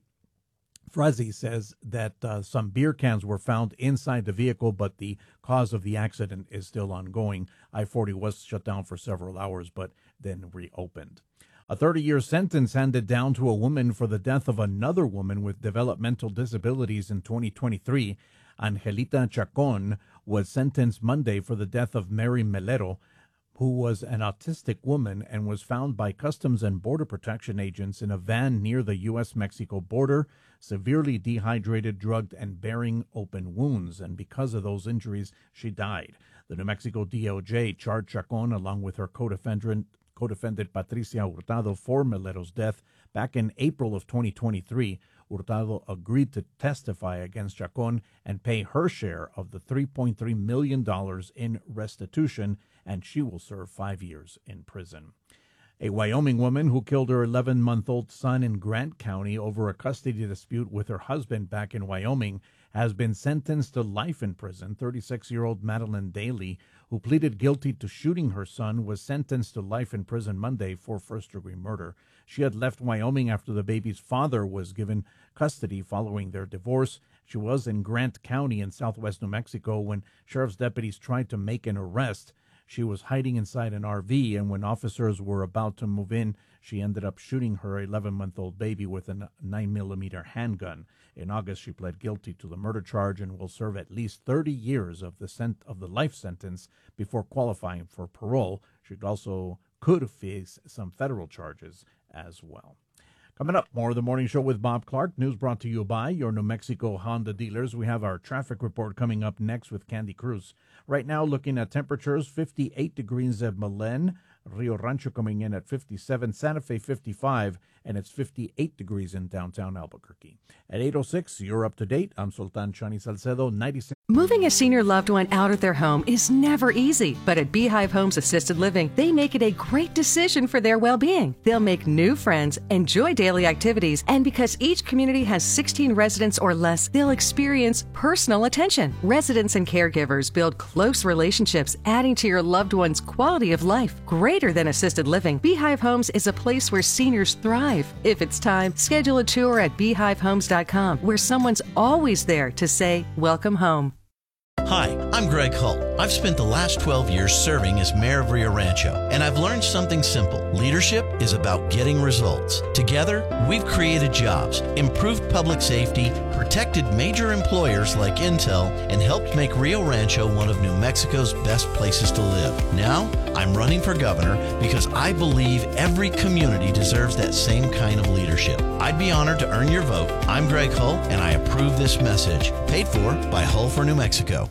Frazee says that uh, some beer cans were found inside the vehicle, but the cause of the accident is still ongoing. I forty was shut down for several hours, but then reopened. A thirty-year sentence handed down to a woman for the death of another woman with developmental disabilities in twenty twenty-three. Angelita Chacon was sentenced Monday for the death of Mary Melero, who was an autistic woman and was found by Customs and Border Protection agents in a van near the U S Mexico border, severely dehydrated, drugged, and bearing open wounds. And because of those injuries, she died. The New Mexico D O J charged Chacon along with her co-defendant, co-defendant Patricia Hurtado for Melero's death back in April of twenty twenty-three. Hurtado agreed to testify against Chacon and pay her share of the three point three million dollars in restitution, and she will serve five years in prison. A Wyoming woman who killed her eleven-month-old son in Grant County over a custody dispute with her husband back in Wyoming has been sentenced to life in prison. thirty-six-year-old Madeline Daly, who pleaded guilty to shooting her son, was sentenced to life in prison Monday for first-degree murder. She had left Wyoming after the baby's father was given custody following their divorce. She was in Grant County in southwest New Mexico when sheriff's deputies tried to make an arrest. She was hiding inside an R V, and when officers were about to move in, she ended up shooting her eleven-month-old baby with a nine millimeter handgun. In August, she pled guilty to the murder charge and will serve at least thirty years of the sent- of the life sentence before qualifying for parole. She also could face some federal charges as well. Coming up, more of the Morning Show with Bob Clark. News brought to you by your New Mexico Honda dealers. We have our traffic report coming up next with Candy Cruz. Right now, looking at temperatures, fifty-eight degrees at Belen, Rio Rancho coming in at fifty-seven, Santa Fe fifty-five, and it's fifty-eight degrees in downtown Albuquerque. At eight oh six, you're up to date. I'm Sultan Chani Salcedo, ninety-six. Moving a senior loved one out of their home is never easy, but at Beehive Homes Assisted Living, they make it a great decision for their well-being. They'll make new friends, enjoy daily activities, and because each community has sixteen residents or less, they'll experience personal attention. Residents and caregivers build close relationships, adding to your loved one's quality of life. Greater than assisted living, Beehive Homes is a place where seniors thrive. If it's time, schedule a tour at beehive homes dot com, where someone's always there to say, welcome home. Hi, I'm Greg Hull. I've spent the last twelve years serving as mayor of Rio Rancho, and I've learned something simple. Leadership is about getting results. Together, we've created jobs, improved public safety, protected major employers like Intel, and helped make Rio Rancho one of New Mexico's best places to live. Now, I'm running for governor because I believe every community deserves that same kind of leadership. I'd be honored to earn your vote. I'm Greg Hull, and I approve this message. Paid for by Hull for New Mexico.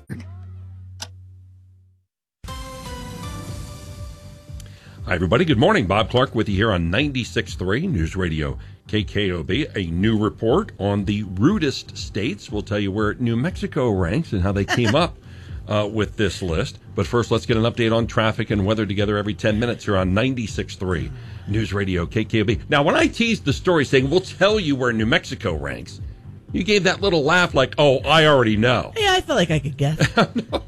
Hi, everybody. Good morning. Bob Clark with you here on ninety-six point three News Radio K K O B. A new report on the rudest states. We'll tell you where New Mexico ranks and how they came up uh, with this list. But first, let's get an update on traffic and weather together every ten minutes here on ninety-six point three News Radio K K O B. Now, when I teased the story saying we'll tell you where New Mexico ranks, you gave that little laugh like, oh, I already know. Yeah, I feel like I could guess. no,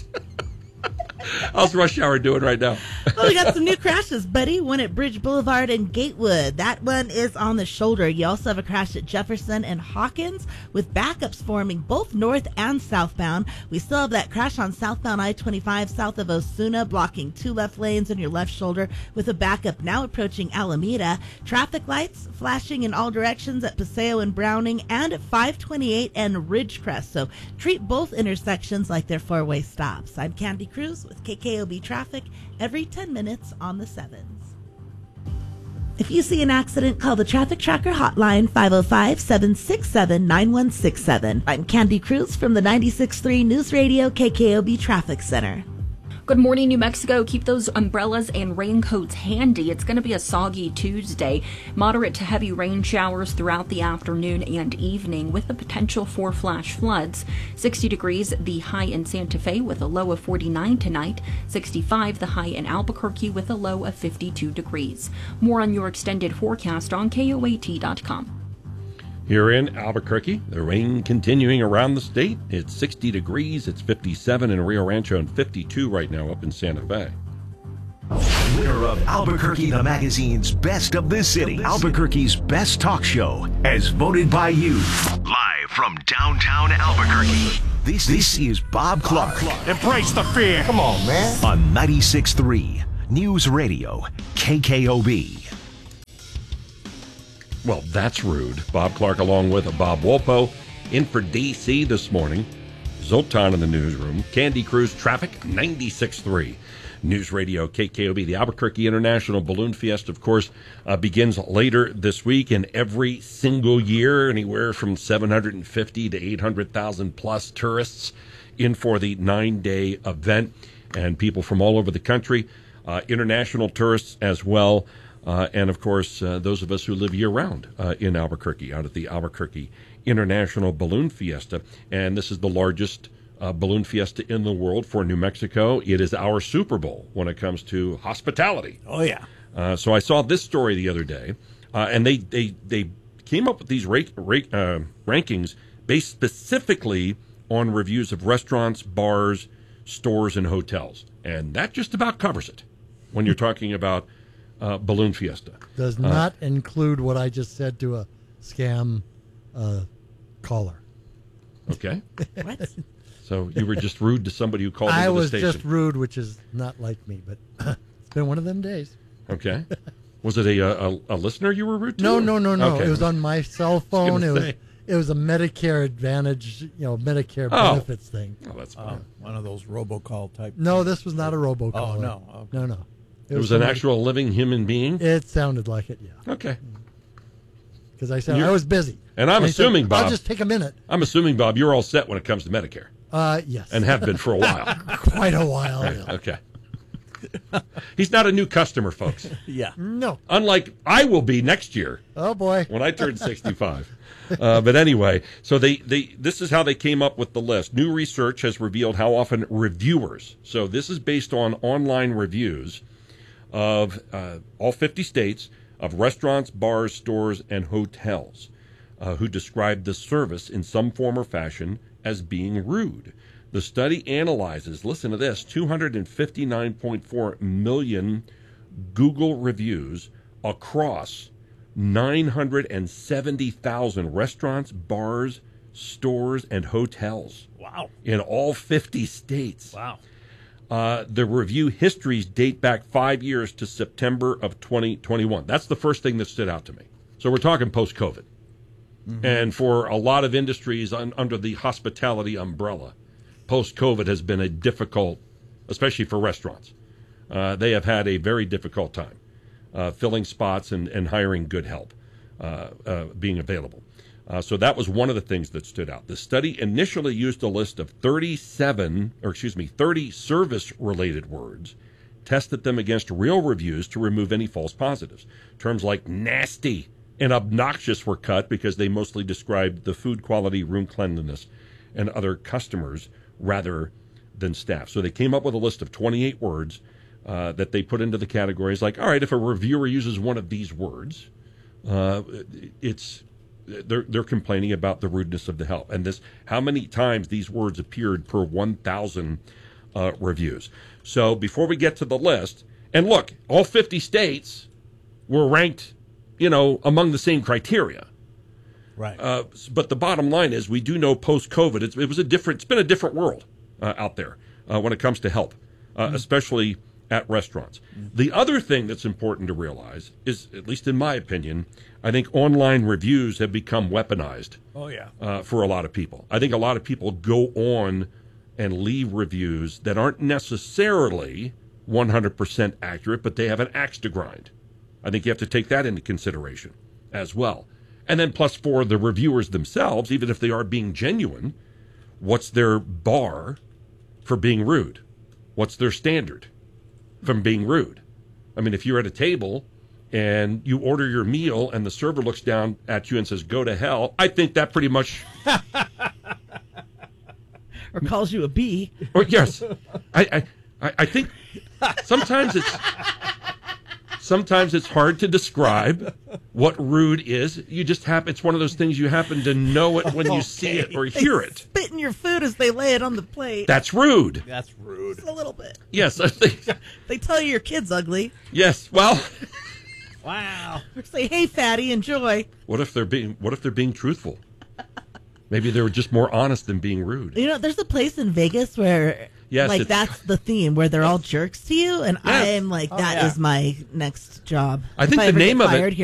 How's rush hour doing right now? Well, we got some new crashes, buddy. One at Bridge Boulevard and Gatewood. That one is on the shoulder. You also have a crash at Jefferson and Hawkins with backups forming both north and southbound. We still have that crash on southbound I twenty-five south of Osuna, blocking two left lanes on your left shoulder with a backup now approaching Alameda. Traffic lights flashing in all directions at Paseo and Browning and at five twenty-eight and Ridgecrest. So treat both intersections like they're four-way stops. I'm Candy Cruz with K K O B Traffic every ten minutes on the sevens. If you see an accident, call the Traffic Tracker hotline five oh five, seven six seven, nine one six seven. I'm Candy Cruz from the ninety-six point three News Radio K K O B Traffic Center. Good morning, New Mexico. Keep those umbrellas and raincoats handy. It's going to be a soggy Tuesday. Moderate to heavy rain showers throughout the afternoon and evening with the potential for flash floods. sixty degrees the high in Santa Fe with a low of forty-nine tonight. sixty-five the high in Albuquerque with a low of fifty-two degrees. More on your extended forecast on K O A T dot com. Here in Albuquerque, the rain continuing around the state. It's sixty degrees. It's fifty-seven in Rio Rancho and fifty-two right now up in Santa Fe. Winner of Albuquerque the Magazine's Best of the City, Albuquerque's Best Talk Show, as voted by you. Live from downtown Albuquerque, this, this is Bob Clark. Embrace the fear. Come on, man. On ninety-six point three News Radio, K K O B. Well, that's rude. Bob Clark along with Bob Wolpo in for D C this morning. Zoltan in the newsroom. Candy Cruise Traffic, ninety-six point three News Radio K K O B. The Albuquerque International Balloon Fiesta, of course, uh, begins later this week, and every single year, anywhere from seven hundred fifty to eight hundred thousand plus tourists in for the nine-day event, and people from all over the country, uh, international tourists as well. Uh, and, of course, uh, those of us who live year-round uh, in Albuquerque, out at the Albuquerque International Balloon Fiesta. And this is the largest uh, balloon fiesta in the world for New Mexico. It is our Super Bowl when it comes to hospitality. Oh, yeah. Uh, so I saw this story the other day, uh, and they, they, they came up with these rate, rate, uh, rankings based specifically on reviews of restaurants, bars, stores, and hotels. And that just about covers it when you're talking about Uh, balloon fiesta. Does not uh, include what I just said to a scam uh, caller. Okay. What? So you were just rude to somebody who called I into the was station. just rude, which is not like me, but it's been one of them days. Okay. Was it a, a a listener you were rude to? No, no, no, no. Okay. It was on my cell phone. It was say. it was a Medicare Advantage, you know, Medicare Oh. benefits thing. Oh, that's Uh, one of those robocall type. No, this was not a robocall. Oh, no. Okay. No, no. It was, was an somebody, actual living human being? It sounded like it, yeah. Okay. Because I said You're, I was busy. And I'm and assuming, said, Bob. I'll just take a minute. I'm assuming, Bob, you're all set when it comes to Medicare. Uh, yes. And have been for a while. Quite a while, Right, yeah. Okay. He's not a new customer, folks. Yeah. No. Unlike I will be next year. Oh, boy. When I turn sixty-five. Uh, but anyway, so they, they this is how they came up with the list. New research has revealed how often reviewers, so this is based on online reviews of uh, all fifty states of restaurants, bars, stores, and hotels uh, who described the service in some form or fashion as being rude. The study analyzes, listen to this, two hundred fifty-nine point four million Google reviews across nine hundred seventy thousand restaurants, bars, stores, and hotels. Wow. In all fifty states. Wow. Uh, the review histories date back five years to September of twenty twenty-one. That's the first thing that stood out to me. So we're talking post-COVID. Mm-hmm. And for a lot of industries un- under the hospitality umbrella, post-COVID has been a difficult, especially for restaurants. Uh, they have had a very difficult time uh, filling spots and, and hiring good help uh, uh, being available. Uh, so that was one of the things that stood out. The study initially used a list of thirty-seven, or excuse me, thirty service-related words, tested them against real reviews to remove any false positives. Terms like nasty and obnoxious were cut because they mostly described the food quality, room cleanliness, and other customers rather than staff. So they came up with a list of twenty-eight words uh, that they put into the categories like, all right, if a reviewer uses one of these words, uh, it's... They're they're complaining about the rudeness of the help, and this how many times these words appeared per one thousand uh, reviews. So before we get to the list, and look, all fifty states were ranked, you know, among the same criteria. Right. Uh, but the bottom line is, we do know post-COVID, it's, it was a different. It's been a different world uh, out there uh, when it comes to help, uh, mm-hmm. especially at restaurants. Mm-hmm. The other thing that's important to realize is, at least in my opinion, I think online reviews have become weaponized. Oh, yeah. Uh, for a lot of people. I think a lot of people go on and leave reviews that aren't necessarily one hundred percent accurate, but they have an axe to grind. I think you have to take that into consideration as well. And then plus for the reviewers themselves, even if they are being genuine, what's their bar for being rude? What's their standard from being rude? I mean, if you're at a table and you order your meal and the server looks down at you and says, "Go to hell," I think that pretty much... Or calls you a bee. Or, yes. I, I, I think sometimes it's... Sometimes it's hard to describe what rude is. You just have, it's one of those things you happen to know it when you see it or hear it. Spit in your food as they lay it on the plate. That's rude. That's rude. Just a little bit. Yes, I think. They tell you your kid's ugly. Yes, well. Wow. Or say, "Hey, fatty, enjoy." What if they're being, what if they're being truthful? Maybe they were just more honest than being rude. You know, there's a place in Vegas where, yes, like, that's the theme, where they're all jerks to you, and Yes. I'm like, Oh, that yeah. is my next job. I If think the ever name get of it- fired here,